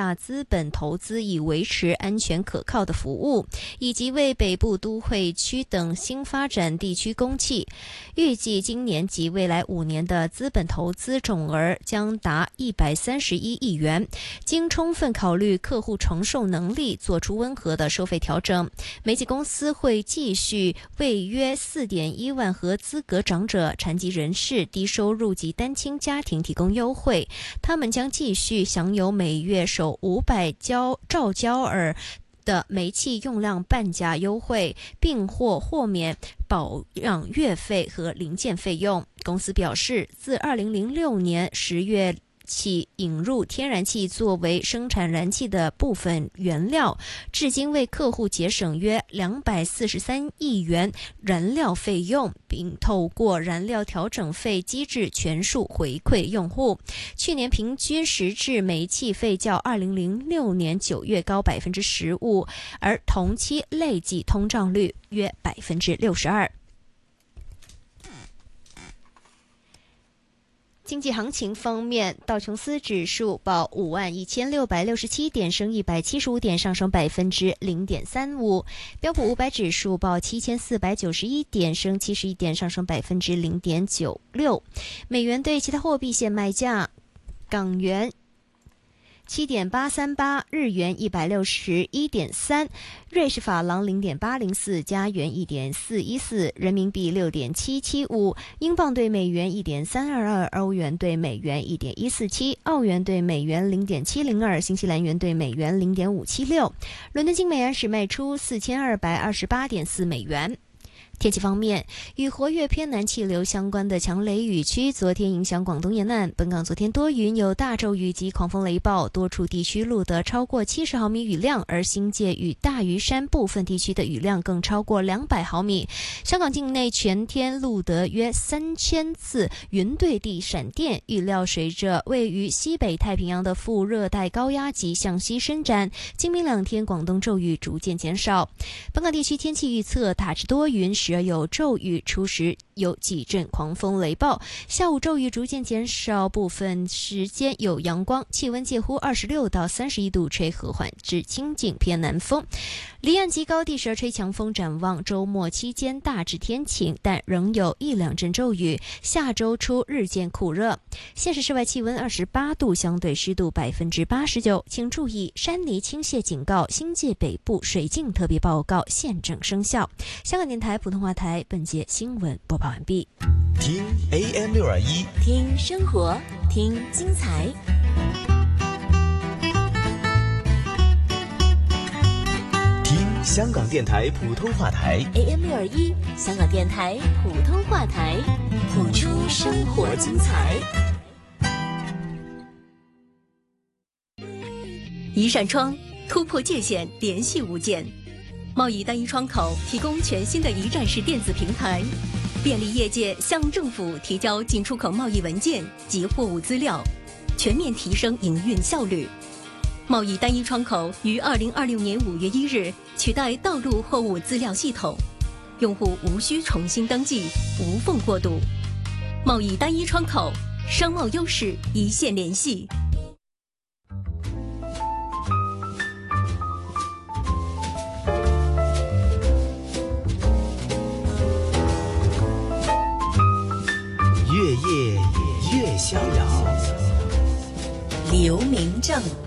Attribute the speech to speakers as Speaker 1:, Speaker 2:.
Speaker 1: 大资本投资，以维持安全可靠的服务，以及为北部都会区等新发展地区供气。预计今年及未来5年的资本投资总额将达131亿元，经充分考虑客户承受能力，做出温和的收费调整。煤气公司会继续为约4.1万合资格长者、残疾人士、低收入及单亲家庭提供优惠，他们将继续享有每月首500兆焦耳的煤气用量半价优惠，并或豁免保养月费和零件费用。公司表示，自2006年10月起引入天然气作为生产燃气的部分原料，至今为客户节省约243亿元燃料费用，并透过燃料调整费机制全数回馈用户。去年平均实质煤气费较2006年9月高15%，而同期累计通胀率约62%。经济行情方面，道琼斯指数报51667点，升175点，上升0.35%；标普500指数报7491点，升71点，上升0.96%。美元对其他货币现卖价：港元7.838，日元161.3，瑞士法郎0.804，加元1.414，人民币6.775，英镑对美元1.322，欧元对美元1.147，澳元对美元0.702，新西兰元对美元0.576。伦敦金每安士卖出4228.4美元。天气方面，与活跃偏南气流相关的强雷雨区昨天影响广东沿岸，本港昨天多云，有大骤雨及狂风雷暴，多处地区录得超过70毫米雨量，而新界与大屿山部分地区的雨量更超过200毫米。香港境内全天录得约3000次云对地闪电，预料随着位于西北太平洋的副热带高压脊向西伸展，今明2天广东骤雨逐渐减少。本港地区天气预测大致多云，时而有骤雨，初时有几阵狂风雷暴，下午骤雨逐渐减少，部分时间有阳光，气温介乎26到31度，吹和缓至清劲偏南风。离岸及高地时而吹强风，展望周末期间大致天晴，但仍有1-2阵骤雨，下周初日渐酷热。现时室外气温28度，相对湿度89%，请注意山泥倾泻警告、新界北部水浸特别报告现正生效。香港电台普通话台本节新闻播报完毕。
Speaker 2: 听 AM621，
Speaker 3: 听生活，听精彩。
Speaker 2: 听香港电台普通话台
Speaker 3: AM621，香港电台普通话台，谱出生活精彩。一扇窗突破界限，联系物件。贸易单一窗口提供全新的一站式电子平台，便利业界向政府提交进出口贸易文件及货物资料，全面提升营运效率。贸易单一窗口于2026年5月1日取代道路货物资料系统，用户无需重新登记，无缝过渡。贸易单一窗口，商贸优势一线联系。
Speaker 2: 越夜越逍遥，
Speaker 3: 刘明正。